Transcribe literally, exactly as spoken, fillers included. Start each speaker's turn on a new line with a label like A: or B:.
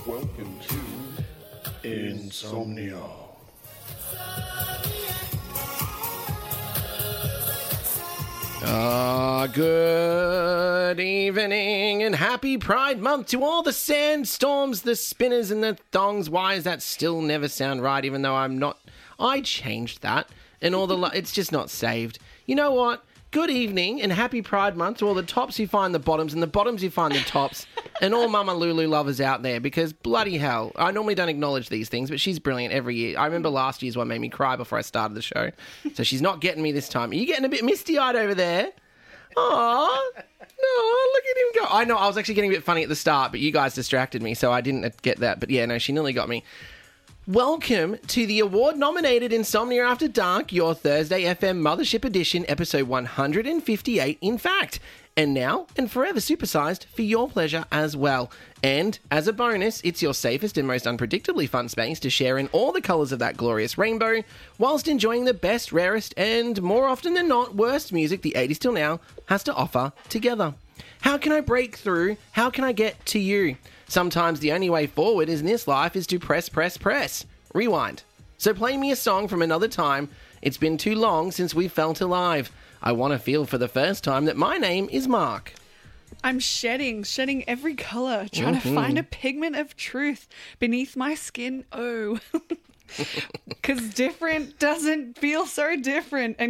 A: Welcome to Insomnia.
B: Ah, good evening and happy Pride Month to all the sandstorms, the spinners and the thongs. Why does that still never sound right, even though I'm not... I changed that and all the... Lo- it's just not saved. You know what? Good evening and happy Pride Month to all the tops who find the bottoms and the bottoms who find the tops and all Mama Lulu lovers out there, because bloody hell, I normally don't acknowledge these things, but she's brilliant every year. I remember last year's one made me cry before I started the show, so she's not getting me this time. Are you getting a bit misty-eyed over there? Aw, no, look at him go. I know, I was actually getting a bit funny at the start, but you guys distracted me, so I didn't get that. But yeah, no, she nearly got me. Welcome to the award-nominated Insomnia After Dark, your Thursday F M Mothership Edition, episode one hundred fifty-eight, in fact. And now, and forever supersized for your pleasure as well. And, as a bonus, it's your safest and most unpredictably fun space to share in all the colours of that glorious rainbow, whilst enjoying the best, rarest, and, more often than not, worst music the eighties till now has to offer together. How can I break through? How can I get to you? Sometimes the only way forward in this life is to press, press, press. Rewind. So play me a song from another time. It's been too long since we felt alive. I want to feel for the first time that my name is Mark.
C: I'm shedding, shedding every colour, trying mm-hmm. to find a pigment of truth beneath my skin. Oh, because different doesn't feel so different, and